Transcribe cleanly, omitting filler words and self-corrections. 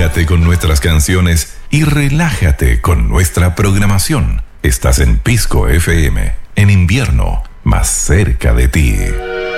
Enchúlate con nuestras canciones y relájate con nuestra programación. Estás en Pisco FM, en invierno, más cerca de ti.